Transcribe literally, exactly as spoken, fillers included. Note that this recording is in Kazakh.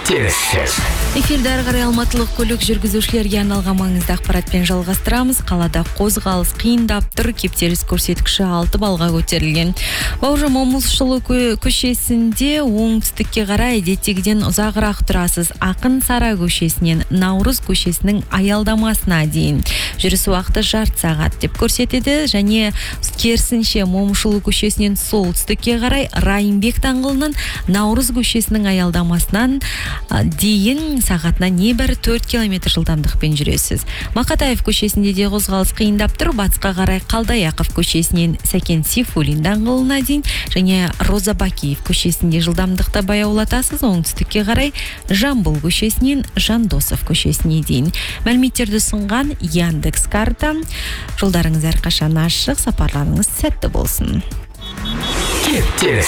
Кептеліс. Эфирде ары қарай алматылық көлік жүргізушілерге арналған маңызды ақпаратпен жалғастырамыз. Қалада қозғалыс қиындап тұр, кептеліс көрсеткіші алты балға көтерілген. Бауыржан Момышұлы көшесінде оңтүстікке қарай әдеттегіден ұзағырақ тұрасыз. Ақын Сара көшесінен Наурыз көшесінің аялдамасына дейін жүріс уақыты жарты сағат деп көрсетеді, және керісінше Момышұлы көшесінен солтүстікке қарай Райымбек даңғылынан Наурыз көшесінің аялдамасынан дейін сағатына небәрі төрт километр жылдамдықпен жүресіз. Мақатаев көшесінде де қозғалыс қиындап тұр. Батысқа қарай Қалдаяқов көшесінен Сәкен Сейфуллин даңғылына дейін және Роза Бакиев көшесінде жылдамдықты баяулатасыз. Оңтүстікке қарай Жамбыл көшесінен Жандосов көшесіне дейін. Мәліметтерді ұсынған Яндекс карта. Жолдарыңыз әрқашан ашық, сапарларыңыз сәтті болсын. Кептеліс.